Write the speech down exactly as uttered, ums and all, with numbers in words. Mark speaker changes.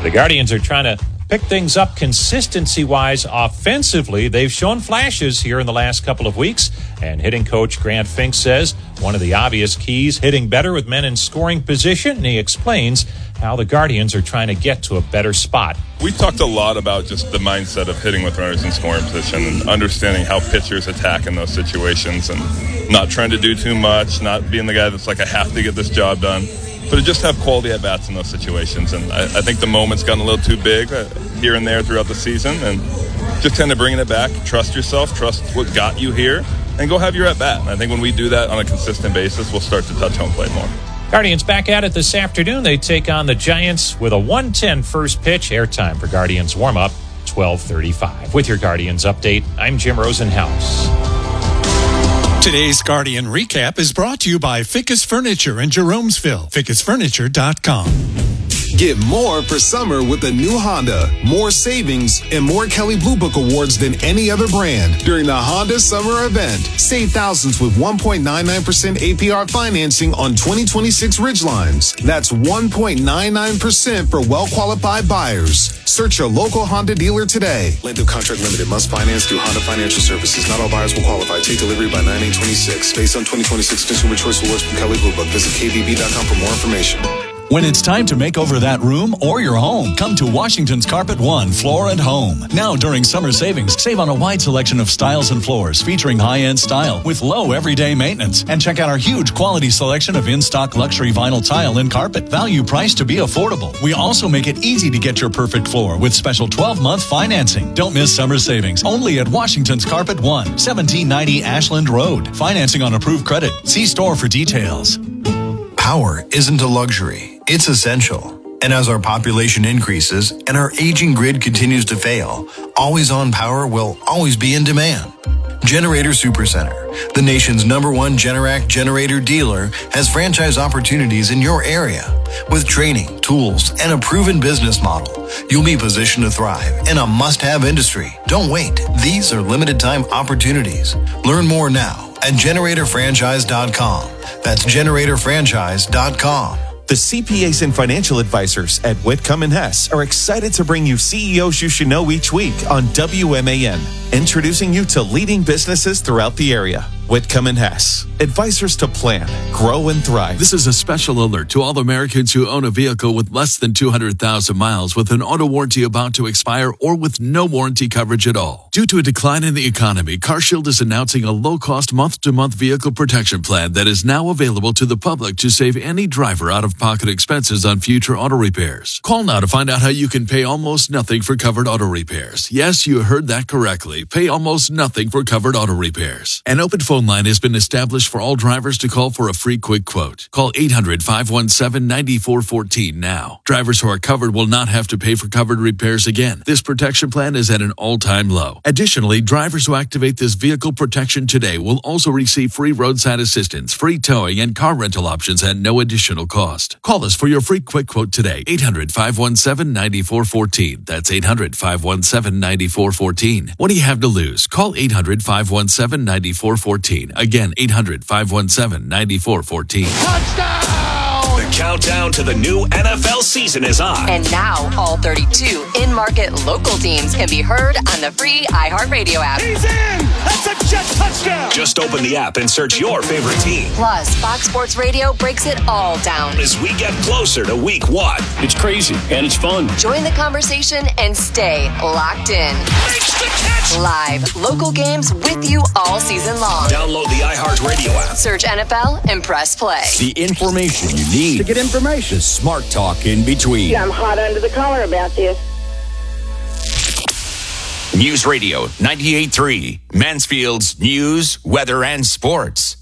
Speaker 1: The Guardians are trying to pick things up consistency-wise offensively. They've shown flashes here in the last couple of weeks, and hitting coach Grant Fink says one of the obvious keys, hitting better with men in scoring position, and he explains how the Guardians are trying to get to a better spot.
Speaker 2: We talked a lot about just the mindset of hitting with runners in scoring position and understanding how pitchers attack in those situations and not trying to do too much, not being the guy that's like, I have to get this job done. But to just have quality at-bats in those situations. And I, I think the moment's gotten a little too big uh, here and there throughout the season. And just kind of bringing it back, trust yourself, trust what got you here, and go have your at-bat. And I think when we do that on a consistent basis, we'll start to touch home plate more.
Speaker 1: Guardians back at it this afternoon. They take on the Giants with a one ten first pitch. Airtime for Guardians warm-up, twelve thirty-five. With your Guardians update, I'm Jim Rosenhaus.
Speaker 3: Today's Guardian Recap is brought to you by Ficus Furniture in Jeromesville. ficus furniture dot com.
Speaker 4: Get more for summer with the new Honda. More savings and more Kelley Blue Book awards than any other brand during the Honda Summer Event. Save thousands with one point nine nine percent A P R financing on twenty twenty-six Ridgelines. That's one point nine nine percent for well-qualified buyers. Search your local Honda dealer today. Length of contract limited. Must finance through Honda Financial Services. Not all buyers will qualify. Take delivery by nine eight twenty-six. Based on twenty twenty-six Consumer Choice Awards from Kelley Blue Book. Visit K B B dot com for more information.
Speaker 5: When it's time to make over that room or your home, come to Washington's Carpet One Floor and Home. Now during summer savings, save on a wide selection of styles and floors featuring high-end style with low everyday maintenance. And check out our huge quality selection of in-stock luxury vinyl tile and carpet. Value priced to be affordable. We also make it easy to get your perfect floor with special twelve-month financing. Don't miss summer savings. Only at Washington's Carpet One, seventeen ninety Ashland Road. Financing on approved credit. See store for details.
Speaker 6: Power isn't a luxury, it's essential. And as our population increases and our aging grid continues to fail, always-on power will always be in demand. Generator Supercenter, the nation's number one Generac generator dealer, has franchise opportunities in your area. With training, tools, and a proven business model, you'll be positioned to thrive in a must-have industry. Don't wait. These are limited-time opportunities. Learn more now at generator franchise dot com. That's generator franchise dot com.
Speaker 7: The C P As and financial advisors at Whitcomb and Hess are excited to bring you C E Os you should know each week on W M A N, introducing you to leading businesses throughout the area. Whitcomb and Hess, advisors to plan, grow, and thrive.
Speaker 8: This is a special alert to all Americans who own a vehicle with less than two hundred thousand miles with an auto warranty about to expire or with no warranty coverage at all. Due to a decline in the economy, CarShield is announcing a low-cost month-to-month vehicle protection plan that is now available to the public to save any driver out-of-pocket expenses on future auto repairs. Call now to find out how you can pay almost nothing for covered auto repairs. Yes, you heard that correctly. Pay almost nothing for covered auto repairs. An open phone line has been established for all drivers to call for a free quick quote. Call eight hundred, five one seven, nine four one four now. Drivers who are covered will not have to pay for covered repairs again. This protection plan is at an all-time low. Additionally, drivers who activate this vehicle protection today will also receive free roadside assistance, free towing, and car rental options at no additional cost. Call us for your free quick quote today. eight hundred, five one seven, nine four one four. That's eight hundred, five one seven, nine four one four. What do you have to lose? Call eight hundred, five one seven, nine four one four. Again, eight hundred, five one seven, nine four one four.
Speaker 9: Touchdown! The countdown to the new N F L season is on.
Speaker 10: And now, all thirty-two in-market local teams can be heard on the free iHeartRadio app.
Speaker 9: He's in! That's a jet touchdown! Just open the app and search your favorite team.
Speaker 10: Plus, Fox Sports Radio breaks it all down
Speaker 9: as we get closer to week one.
Speaker 11: It's crazy, and it's fun.
Speaker 10: Join the conversation and stay locked in.
Speaker 9: Makes the catch!
Speaker 10: Live, local games with you all season long.
Speaker 9: Download the iHeartRadio app.
Speaker 10: Search N F L and press play.
Speaker 12: The information you need to get information. The smart talk in between.
Speaker 13: Yeah, I'm hot under the collar about this.
Speaker 14: News Radio ninety-eight point three, Mansfield's news, weather, and sports.